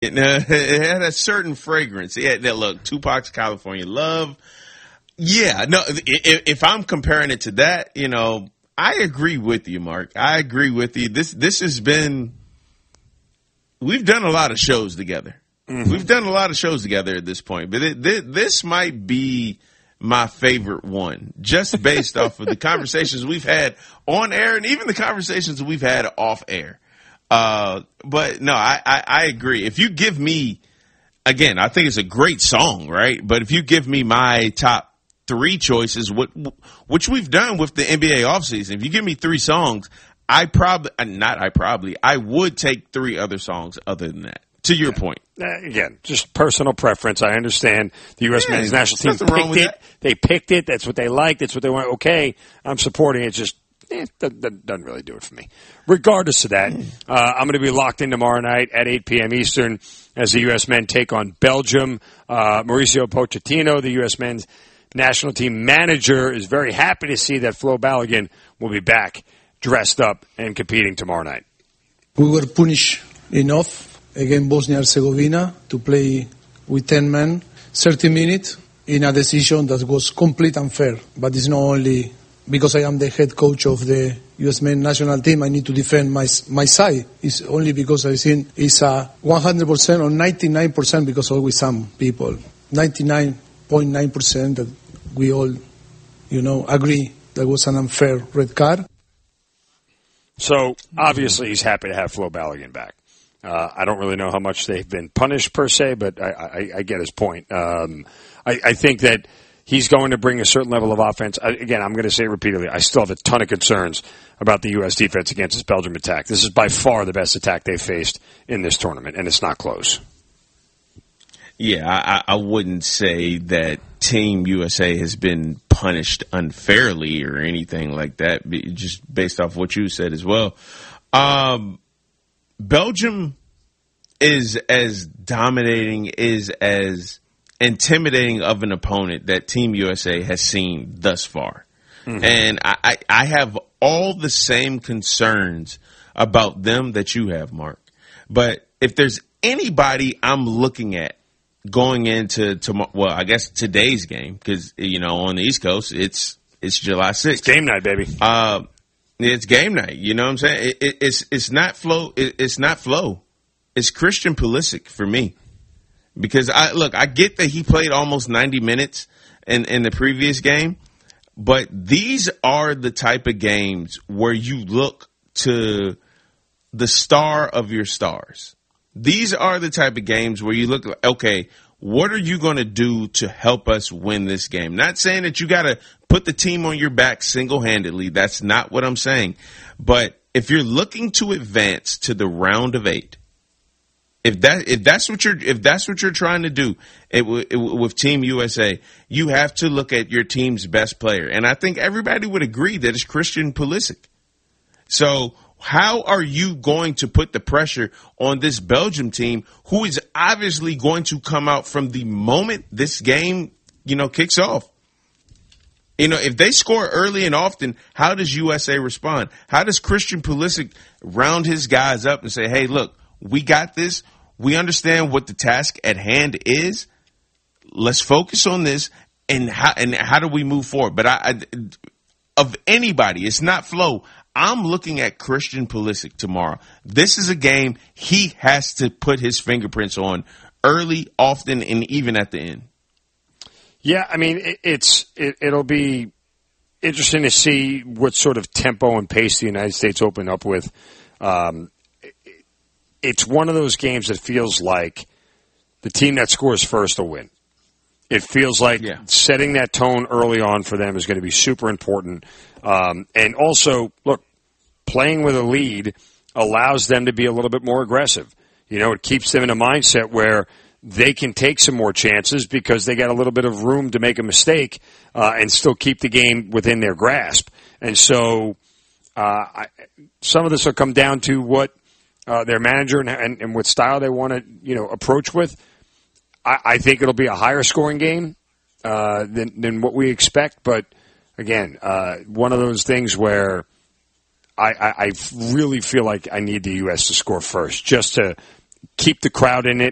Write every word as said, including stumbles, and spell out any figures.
It, uh, it had a certain fragrance. It had that look, Tupac's California Love. Yeah, no, if, if I'm comparing it to that, you know, I agree with you, Mark. I agree with you. This this has been, we've done a lot of shows together. Mm-hmm. We've done a lot of shows together at this point, but it, this, this might be my favorite one, just based off of the conversations we've had on air and even the conversations we've had off air. Uh, but no, I, I, I agree. If you give me, again, I think it's a great song, right? But if you give me my top three choices, what, which we've done with the N B A offseason, if you give me three songs, I probably, not I probably, I would take three other songs other than that. To your yeah. point. Uh, again, just personal preference. I understand the U S yeah, men's national team picked it. That. They picked it. That's what they liked. That's what they want. Okay, I'm supporting it. Just eh, that doesn't really do it for me. Regardless of that, uh, I'm going to be locked in tomorrow night at eight p.m. Eastern as the U S men take on Belgium. Uh, Mauricio Pochettino, the U S men's national team manager, is very happy to see that Flo Balogun will be back dressed up and competing tomorrow night. We were punished enough against Bosnia-Herzegovina to play with ten men, thirty minutes in a decision that was complete unfair. But it's not only because I am the head coach of the U S men's national team, I need to defend my my side. It's only because I think it's a one hundred percent or ninety-nine percent because always some people, ninety-nine point nine percent that we all, you know, agree that was an unfair red card. So obviously he's happy to have Flo Balogun back. Uh, I don't really know how much they've been punished per se, but I, I, I get his point. Um, I, I think that he's going to bring a certain level of offense. I, again, I'm going to say it repeatedly, I still have a ton of concerns about the U S defense against this Belgium attack. This is by far the best attack they've faced in this tournament, and it's not close. Yeah, I, I wouldn't say that Team U S A has been punished unfairly or anything like that, just based off what you said as well. Um, Belgium is as dominating, is as intimidating of an opponent that Team U S A has seen thus far. Mm-hmm. And I, I, I have all the same concerns about them that you have, Mark. But if there's anybody I'm looking at going into, tomorrow, well, I guess today's game, because, you know, on the East Coast, it's it's July sixth. It's game night, baby. Uh, It's game night. You know what I'm saying? It, it, it's it's not Flo. It, it's not Flo. It's Christian Pulisic for me. Because I look, I get that he played almost ninety minutes in, in the previous game, but these are the type of games where you look to the star of your stars. These are the type of games where you look like, okay, what are you going to do to help us win this game? Not saying that you got to put the team on your back single-handedly. That's not what I'm saying. But if you're looking to advance to the round of eight, if that if that's what you're if that's what you're trying to do it, it, with Team U S A, you have to look at your team's best player, and I think everybody would agree that it's Christian Pulisic. So how are you going to put the pressure on this Belgium team, who is obviously going to come out from the moment this game, you know, kicks off? You know, if they score early and often, how does U S A respond? How does Christian Pulisic round his guys up and say, hey, look, we got this. We understand what the task at hand is. Let's focus on this. And how, and how do we move forward? But I, I of anybody, it's not Flo. I'm looking at Christian Pulisic tomorrow. This is a game he has to put his fingerprints on early, often, and even at the end. Yeah, I mean, it, it's it, it'll be interesting to see what sort of tempo and pace the United States open up with. Um, it, it's one of those games that feels like the team that scores first will win. It feels like yeah. setting that tone early on for them is going to be super important. Um, and also, look, playing with a lead allows them to be a little bit more aggressive. You know, it keeps them in a mindset where they can take some more chances because they got a little bit of room to make a mistake uh, and still keep the game within their grasp. And so uh, I, some of this will come down to what uh, their manager and, and, and what style they want to, you know, approach with. I, I think it'll be a higher scoring game uh, than, than what we expect, but again, uh, one of those things where I, I, I really feel like I need the U S to score first just to keep the crowd in it